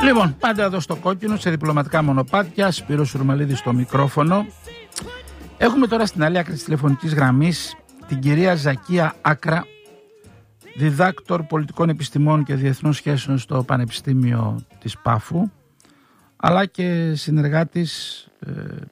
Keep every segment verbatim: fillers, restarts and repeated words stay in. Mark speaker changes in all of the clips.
Speaker 1: Λοιπόν, πάντα εδώ στο κόκκινο, σε διπλωματικά μονοπάτια, Σπύρος Ρουμαλίδης στο μικρόφωνο. Έχουμε τώρα στην άλλη άκρη της τηλεφωνικής γραμμής την κυρία Ζακία Άκρα, διδάκτορ πολιτικών επιστημών και διεθνών σχέσεων στο Πανεπιστήμιο της Πάφου, αλλά και συνεργάτης ε,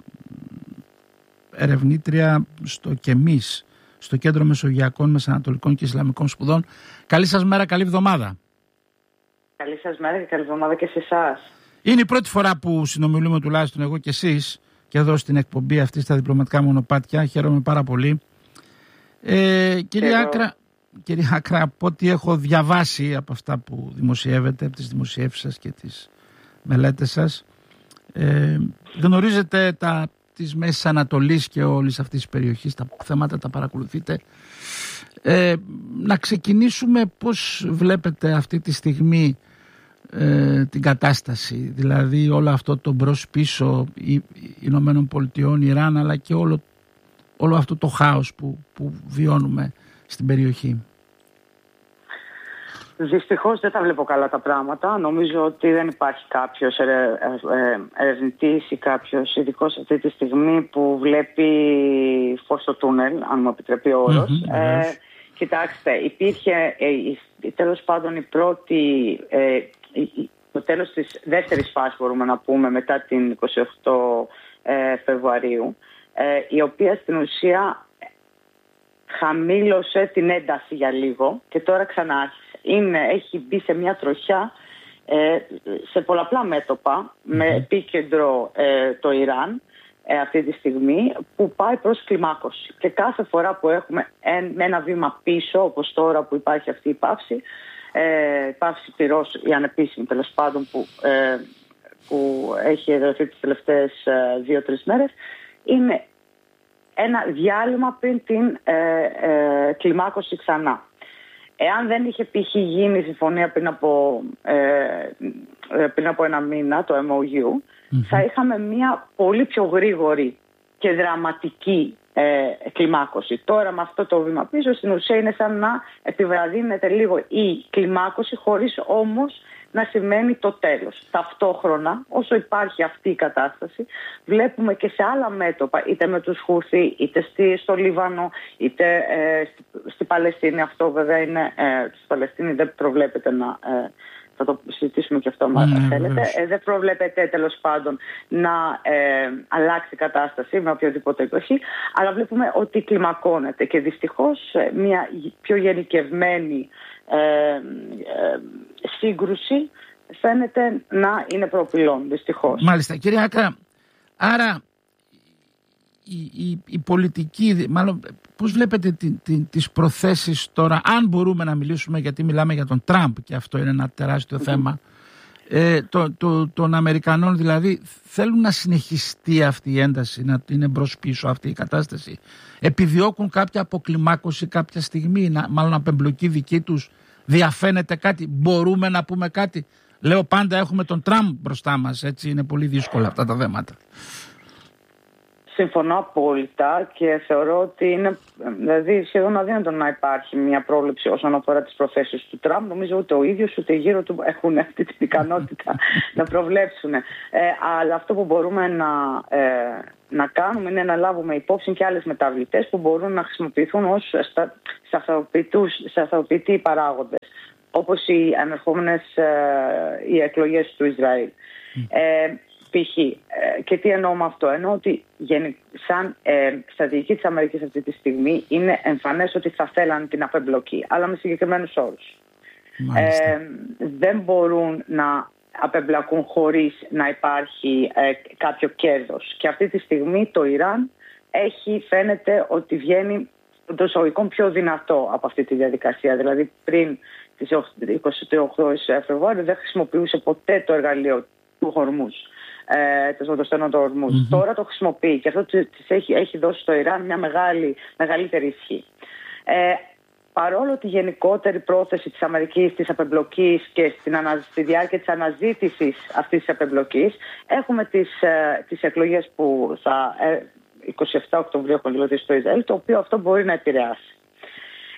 Speaker 1: ερευνήτρια στο ΚΕΜΙΣ, στο Κέντρο Μεσογειακών, Μεσανατολικών και Ισλαμικών Σπουδών. Καλή σας μέρα, καλή εβδομάδα.
Speaker 2: Καλή σας μέρα και καλή εβδομάδα και σε εσάς.
Speaker 1: Είναι η πρώτη φορά που συνομιλούμε, τουλάχιστον εγώ και εσείς, και εδώ στην εκπομπή αυτή στα διπλωματικά μονοπάτια. Χαίρομαι πάρα πολύ. Ε, κυρία Άκρα, κυρία Άκρα, από ό,τι έχω διαβάσει από αυτά που δημοσιεύετε, από τις δημοσιεύσεις σας και τις μελέτες σας, ε, γνωρίζετε τα της Μέσης Ανατολής και όλης αυτής της περιοχής, τα θέματα τα παρακολουθείτε. Ε, να ξεκινήσουμε πώς βλέπετε αυτή τη στιγμή ε, την κατάσταση, δηλαδή όλο αυτό το μπρος πίσω Ηνωμένων Πολιτειών, Ιράν, αλλά και όλο, όλο αυτό το χάος που, που βιώνουμε στην περιοχή.
Speaker 2: Δυστυχώς δεν τα βλέπω καλά τα πράγματα. Νομίζω ότι δεν υπάρχει κάποιος ερευνητής ή κάποιος ειδικός αυτή τη στιγμή που βλέπει φως στο τούνελ, αν μου επιτρέπει ο όρος. Mm-hmm, ε, yes. Κοιτάξτε, υπήρχε ε, τέλος πάντων η πρώτη, ε, το τέλος της δεύτερης φάσης, μπορούμε να πούμε, μετά την εικοστή ογδόη ε, Φεβρουαρίου, ε, η οποία στην ουσία χαμήλωσε την ένταση για λίγο και τώρα ξανά άρχισε. Είναι, έχει μπει σε μια τροχιά ε, σε πολλαπλά μέτωπα, mm-hmm. με επίκεντρο ε, το Ιράν ε, αυτή τη στιγμή, που πάει προς κλιμάκωση. Και κάθε φορά που έχουμε εν, ένα βήμα πίσω, όπως τώρα που υπάρχει αυτή η πάυση, ε, η πάυση πυρός, η ανεπίσημη τέλος πάντων, που, ε, που έχει εδρεωθεί τις τελευταίες ε, δύο-τρεις μέρες, είναι ένα διάλειμμα πριν την ε, ε, κλιμάκωση ξανά. Εάν δεν είχε π.χ. γίνει η συμφωνία πριν από, ε, πριν από ένα μήνα, το εμ ο γιου, mm-hmm. θα είχαμε μια πολύ πιο γρήγορη και δραματική ε, κλιμάκωση. Τώρα με αυτό το βήμα πίσω, στην ουσία είναι σαν να επιβραδύνεται λίγο η κλιμάκωση, χωρίς όμως να σημαίνει το τέλος. Ταυτόχρονα, όσο υπάρχει αυτή η κατάσταση, βλέπουμε και σε άλλα μέτωπα, είτε με τους Χούθι, είτε στο Λίβανο, είτε ε, στη, στη Παλαιστίνη. Αυτό βέβαια είναι, ε, στη Παλαιστίνη δεν προβλέπεται να... Ε, θα το συζητήσουμε και αυτό, αν mm, θέλετε. Ε, δεν προβλέπεται τέλος πάντων να ε, αλλάξει η κατάσταση με οποιοδήποτε εκδοχή, αλλά βλέπουμε ότι κλιμακώνεται και δυστυχώς μια πιο γενικευμένη ε, ε, σύγκρουση φαίνεται να είναι προοπυλών, δυστυχώς.
Speaker 1: Μάλιστα. Κύριε Άκρα, άρα η, η, η πολιτική, μάλλον πώς βλέπετε την, την, τις προθέσεις τώρα, αν μπορούμε να μιλήσουμε, γιατί μιλάμε για τον Τραμπ και αυτό είναι ένα τεράστιο mm-hmm. θέμα, ε, το, το, των Αμερικανών δηλαδή, θέλουν να συνεχιστεί αυτή η ένταση, να είναι μπρος πίσω αυτή η κατάσταση, επιδιώκουν κάποια αποκλιμάκωση κάποια στιγμή, να, μάλλον απεμπλοκή δική τους, διαφαίνεται κάτι, μπορούμε να πούμε κάτι? Λέω πάντα έχουμε τον Τραμπ μπροστά μας, έτσι είναι πολύ δύσκολα αυτά τα θέματα.
Speaker 2: Συμφωνώ απόλυτα και θεωρώ ότι είναι δηλαδή σχεδόν αδύνατο να υπάρχει μια πρόβλεψη όσον αφορά τις προθέσεις του Τραμπ. Νομίζω ούτε ο ίδιος ούτε γύρω του έχουν αυτή την ικανότητα να προβλέψουν. Ε, αλλά αυτό που μπορούμε να, ε, να κάνουμε είναι να λάβουμε υπόψη και άλλες μεταβλητές που μπορούν να χρησιμοποιηθούν ως σταθεροποιητικοί παράγοντες, όπως οι ανερχόμενες ε, οι εκλογές του Ισραήλ. Ε, π.χ. Και τι εννοώ με αυτό? Εννοώ ότι σαν ε, στρατηγική της Αμερικής αυτή τη στιγμή είναι εμφανές ότι θα θέλαν την απεμπλοκή, αλλά με συγκεκριμένους όρους. Ε, δεν μπορούν να απεμπλακούν χωρίς να υπάρχει ε, κάποιο κέρδος. Και αυτή τη στιγμή το Ιράν έχει, φαίνεται ότι βγαίνει το εισαγωγικό πιο δυνατό από αυτή τη διαδικασία. Δηλαδή πριν τις εικοστή ογδόη Φεβρουαρίου δεν χρησιμοποιούσε ποτέ το εργαλείο του Χορμούζ. Ε, το στενό του Ορμούζ. Mm-hmm. Τώρα το χρησιμοποιεί και αυτό της έχει, έχει δώσει στο Ιράν μια μεγάλη, μεγαλύτερη ισχύ. Ε, παρόλο τη γενικότερη πρόθεση της Αμερικής της απεμπλοκής και στην ανα, στη διάρκεια της αναζήτησης αυτής της απεμπλοκής, έχουμε τις, ε, τις εκλογές που θα ε, εικοστή εβδόμη Οκτωβρίου έχουν δηλωθεί στο Ισραήλ, το οποίο αυτό μπορεί να επηρεάσει.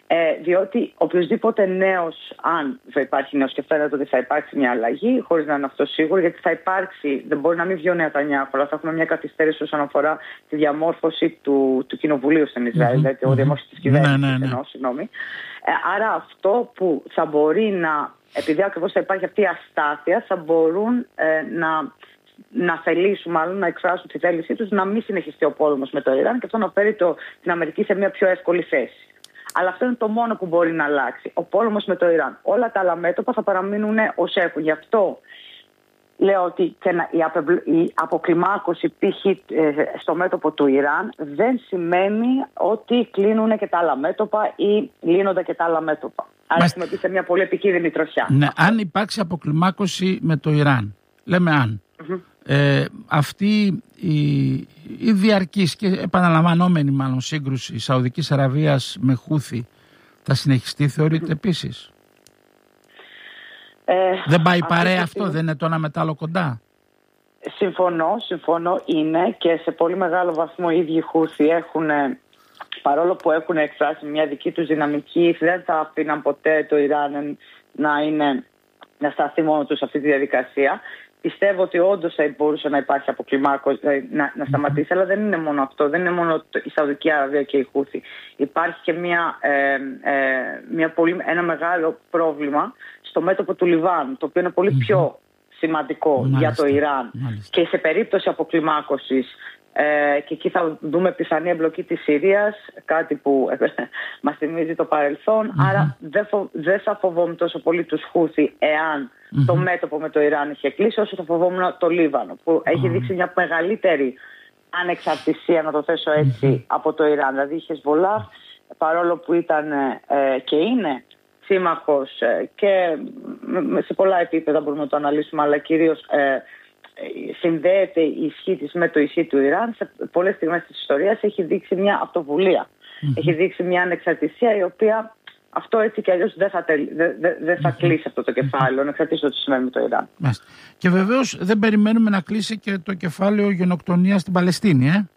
Speaker 2: Ε, διότι οποιοδήποτε νέος, αν θα υπάρχει νέος και φαίνεται ότι θα υπάρξει μια αλλαγή, χωρίς να είναι αυτό σίγουρο, γιατί θα υπάρξει, δεν μπορεί να μην βγει ο Νετανιάχου, αλλά θα έχουμε μια καθυστέρηση όσον αφορά τη διαμόρφωση του, του κοινοβουλίου στην Ισραήλ, δηλαδή mm-hmm. ο διαμόρφωση της κυβέρνησης, ναι, ναι, ναι. Εννοώ, συγγνώμη. Ε, άρα αυτό που θα μπορεί να, επειδή ακριβώς θα υπάρχει αυτή η αστάθεια, θα μπορούν ε, να. να θελήσουν, μάλλον να εκφράσουν τη θέλησή τους να μην συνεχιστεί ο πόλεμος με το Ιράν και αυτό να φέρει το, την Αμερική σε μια πιο εύκολη θέση. Αλλά αυτό είναι το μόνο που μπορεί να αλλάξει. Ο πόλεμος με το Ιράν. Όλα τα άλλα μέτωπα θα παραμείνουν ως έχουν. Γι' αυτό λέω ότι και να, η, απεμπλ, η αποκλιμάκωση π.χ. Ε, στο μέτωπο του Ιράν δεν σημαίνει ότι κλείνουν και τα άλλα μέτωπα ή λύνονται και τα άλλα μέτωπα. Άρα Μαστε... έχουμε πει σε μια πολύ επικίνδυνη τροχιά.
Speaker 1: Ναι, αν υπάρξει αποκλιμάκωση με το Ιράν, λέμε αν, mm-hmm. ε, αυτή η, η διαρκής και επαναλαμβανόμενη μάλλον σύγκρουση Σαουδικής Αραβίας με Χούθη θα συνεχιστεί, θεωρείται mm-hmm. επίσης? Ε, δεν πάει παρέα αυτό, αυτό, δεν είναι το ένα μετάλλο κοντά?
Speaker 2: Συμφωνώ, συμφωνώ είναι και σε πολύ μεγάλο βαθμό οι ίδιοι Χούθη έχουν, παρόλο που έχουν εκφράσει μια δική τους δυναμική, δεν θα αφήναν ποτέ το Ιράν να, είναι, να σταθεί μόνο τους σε αυτή τη διαδικασία. Πιστεύω ότι όντως θα μπορούσε να υπάρχει αποκλιμάκωση, να, να σταματήσει, αλλά δεν είναι μόνο αυτό. Δεν είναι μόνο η Σαουδική Αραβία και η Χούθη. Υπάρχει και μια, ε, ε, μια πολύ, ένα μεγάλο πρόβλημα στο μέτωπο του Λιβάνου, το οποίο είναι πολύ πιο σημαντικό Μάλιστα. για το Ιράν. Μάλιστα. Και σε περίπτωση αποκλιμάκωσης, ε, και εκεί θα δούμε πιθανή εμπλοκή της Συρίας, κάτι που ε, μας θυμίζει το παρελθόν. Mm-hmm. Άρα δεν, φο, δεν θα φοβόμουν τόσο πολύ τους Χούθη εάν mm-hmm. το μέτωπο με το Ιράν είχε κλείσει, όσο θα φοβόμουν το Λίβανο, που mm-hmm. έχει δείξει μια μεγαλύτερη ανεξαρτησία, να το θέσω έτσι, mm-hmm. από το Ιράν. Δηλαδή η Χεσβολάχ, παρόλο που ήταν ε, και είναι σύμμαχος ε, και σε πολλά επίπεδα μπορούμε να το αναλύσουμε, αλλά κυρίως ε, συνδέεται η ισχύ της με το ισχύ του Ιράν, σε πολλές στιγμές της ιστορίας έχει δείξει μια αυτοβουλία. Mm-hmm. Έχει δείξει μια ανεξαρτησία η οποία αυτό έτσι κι αλλιώς δεν θα, τελ, δε, δε, δε θα mm-hmm. κλείσει αυτό το κεφάλαιο, να εξαρτήσει το τι σημαίνει με το Ιράν.
Speaker 1: Μάλιστα. Και βεβαίως δεν περιμένουμε να κλείσει και το κεφάλαιο γενοκτονίας στην Παλαιστίνη, ε?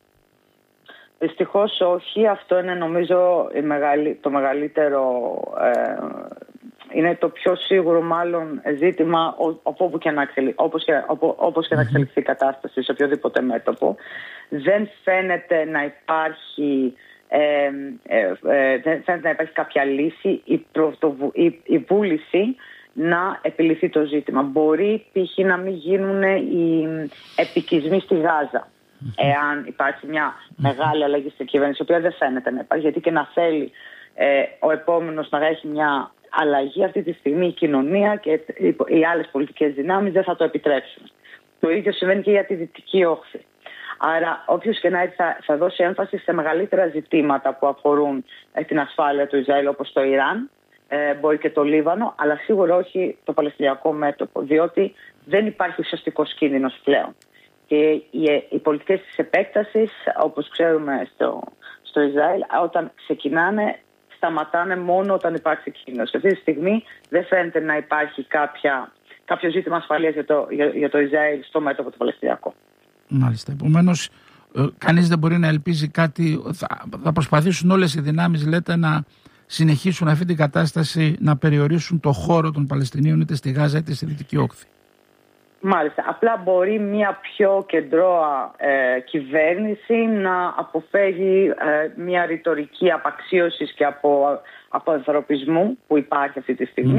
Speaker 2: Δυστυχώς όχι. Αυτό είναι νομίζω η μεγαλύ, το μεγαλύτερο... Ε, είναι το πιο σίγουρο μάλλον ζήτημα από όπου και να εξελι... όπως και, οπό, όπως και να εξελιχθεί η κατάσταση σε οποιοδήποτε μέτωπο. Δεν φαίνεται να υπάρχει, ε, ε, ε, δεν φαίνεται να υπάρχει κάποια λύση ή η, η βούληση να επιλυθεί το ζήτημα. Μπορεί π.χ. να μην γίνουν οι επικισμοί στη Γάζα, εάν υπάρχει μια μεγάλη αλλαγή στην κυβέρνηση, η οποία δεν φαίνεται να υπάρχει, γιατί και να θέλει ε, ο επόμενος να έχει μια αλλαγή, αυτή τη στιγμή η κοινωνία και οι άλλες πολιτικές δυνάμεις δεν θα το επιτρέψουν. Το ίδιο συμβαίνει και για τη Δυτική Όχθη. Άρα όποιος και να έρθει θα, θα δώσει έμφαση σε μεγαλύτερα ζητήματα που αφορούν ε, την ασφάλεια του Ισραήλ, όπως το Ιράν, ε, μπορεί και το Λίβανο, αλλά σίγουρα όχι το Παλαιστινιακό μέτωπο, διότι δεν υπάρχει ουσιαστικός κίνδυνος πλέον. Και οι, οι πολιτικές της επέκτασης, όπως ξέρουμε στο, στο Ισραήλ, όταν ξεκινάνε, σταματάνε μόνο όταν υπάρχει κίνδυνος. Αυτή τη στιγμή δεν φαίνεται να υπάρχει κάποια, κάποιο ζήτημα ασφαλείας για το, για, για το Ισραήλ στο μέτωπο του Παλαιστινιακού.
Speaker 1: Μάλιστα. Επομένως, ε, κανείς δεν μπορεί να ελπίζει κάτι. Θα, θα προσπαθήσουν όλες οι δυνάμεις, λέτε, να συνεχίσουν αυτή την κατάσταση, να περιορίσουν το χώρο των Παλαιστινίων είτε στη Γάζα είτε στη Δυτική Όχθη.
Speaker 2: Μάλιστα. Απλά μπορεί μια πιο κεντρώα ε, κυβέρνηση να αποφεύγει ε, μια ρητορική απαξίωσης και από, από ανθρωπισμού που υπάρχει αυτή τη στιγμή.